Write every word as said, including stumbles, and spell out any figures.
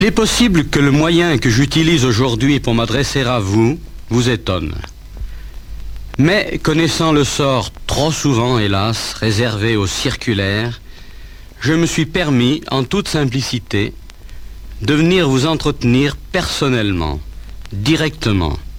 Il est possible que le moyen que j'utilise aujourd'hui pour m'adresser à vous vous étonne. Mais connaissant le sort trop souvent, hélas, réservé aux circulaires, je me suis permis, en toute simplicité, de venir vous entretenir personnellement, directement,